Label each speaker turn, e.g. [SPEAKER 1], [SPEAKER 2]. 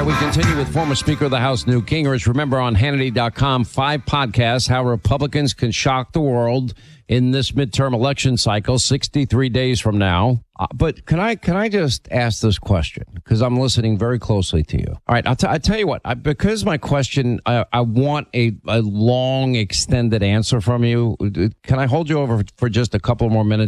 [SPEAKER 1] All right, we continue with former Speaker of the House Newt Gingrich. Remember, on Hannity.com, 5 podcasts, how Republicans can shock the world in this midterm election cycle, 63 days from now. But can I just ask this question? Because I'm listening very closely to you. All right, I'll tell you what. Because my question, I want a long, extended answer from you. Can I hold you over for just a couple more minutes?